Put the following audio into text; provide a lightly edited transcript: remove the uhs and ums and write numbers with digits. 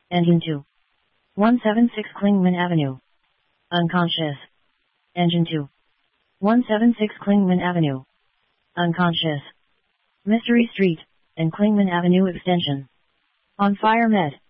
Engine 2. 176 Klingman Avenue. Unconscious. Engine 2. 176 Klingman Avenue. Unconscious. Mystery Street, and Klingman Avenue Extension. On fire med.